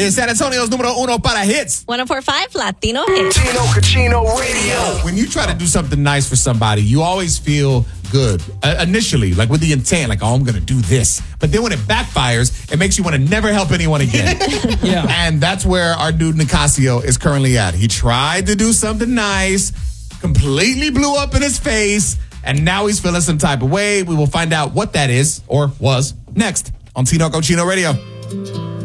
is San Antonio's número uno para hits. 104.5 Latino Hits. Tino Cucino Radio. When you try to do something nice for somebody, you always feel good initially, like with the intent, like, oh, I'm going to do this. But then when it backfires, it makes you want to never help anyone again. Yeah. And that's where our dude Nicasio is currently at. He tried to do something nice, completely blew up in his face, and now he's feeling some type of way. We will find out what that is, or was, next on Tino Cochino Radio.